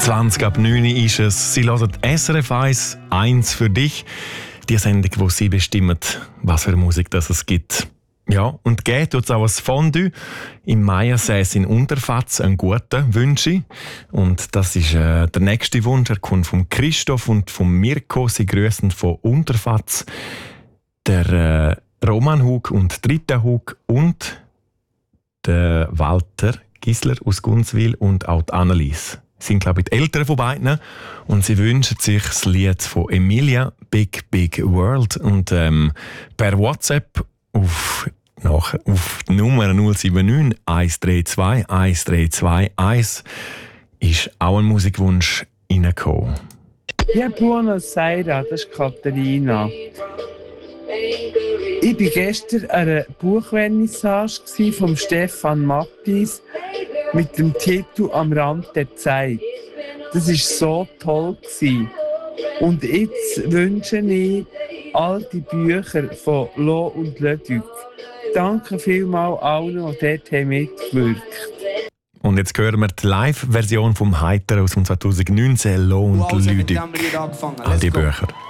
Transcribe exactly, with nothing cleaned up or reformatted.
zwanzig ab neun ist es. Sie hören S R F eins, eins für dich. Die Sendung, wo Sie bestimmen, was für Musik das es gibt. Ja, und geht tut es auch ein Fondue im Meiersäß in Unterfatz, einen guten, wünsche ich. Und das ist äh, der nächste Wunsch. Er kommt von Christoph und von Mirko. Sie grüßen von Unterfatz. Der äh, Roman Hug und Rita Hug und der Walter Gisler aus Gunzwil und auch die Annelies. Sie sind, glaube ich, die Eltern von beiden. Und sie wünschen sich das Lied von Emilia, Big Big World. Und ähm, per WhatsApp auf Nach, auf die Nummer null sieben neun eins drei zwei eins drei zwei eins ist auch ein Musikwunsch reingekommen. Ja, Buenos Aires, das ist Katharina. Ich war gestern an einer Buchvernissage von Stefan Mattis mit dem Titel «Am Rand der Zeit». Das war so toll. Und jetzt wünsche ich all die Bücher von Lo und Leduc. Danke vielmals allen, die dort mitgewirkt haben. Und jetzt hören wir die Live-Version vom Heiter aus dem zwanzig neunzehn, Lo und Leduc. All die Bücher.